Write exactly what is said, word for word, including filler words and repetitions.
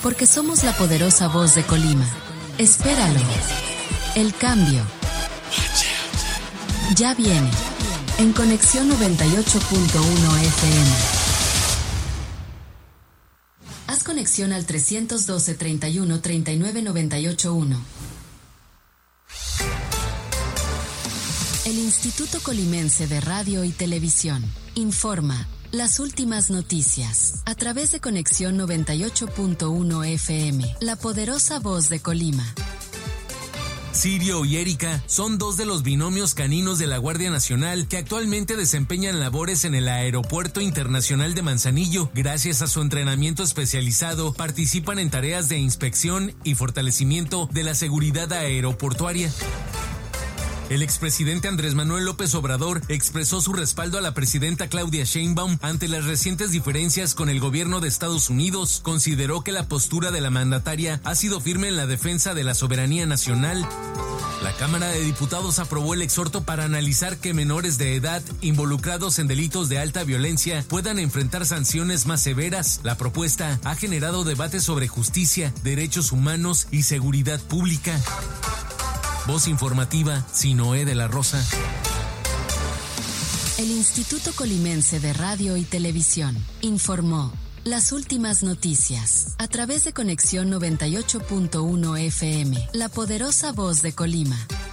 Porque somos la poderosa voz de Colima. Espéralo. El cambio ya viene. En Conexión noventa y ocho punto uno F M. Haz conexión al trescientos doce, treinta y uno, treinta y nueve, noventa y ocho uno. El Instituto Colimense de Radio y Televisión informa las últimas noticias a través de Conexión noventa y ocho punto uno F M, la poderosa voz de Colima. Sirio y Erika son dos de los binomios caninos de la Guardia Nacional que actualmente desempeñan labores en el Aeropuerto Internacional de Manzanillo. Gracias a su entrenamiento especializado, participan en tareas de inspección y fortalecimiento de la seguridad aeroportuaria. El expresidente Andrés Manuel López Obrador expresó su respaldo a la presidenta Claudia Sheinbaum ante las recientes diferencias con el gobierno de Estados Unidos. Consideró que la postura de la mandataria ha sido firme en la defensa de la soberanía nacional. La Cámara de Diputados aprobó el exhorto para analizar que menores de edad involucrados en delitos de alta violencia puedan enfrentar sanciones más severas. La propuesta ha generado debates sobre justicia, derechos humanos y seguridad pública. Voz informativa, Sinoé de la Rosa. El Instituto Colimense de Radio y Televisión informó las últimas noticias a través de Conexión noventa y ocho punto uno F M, la poderosa voz de Colima.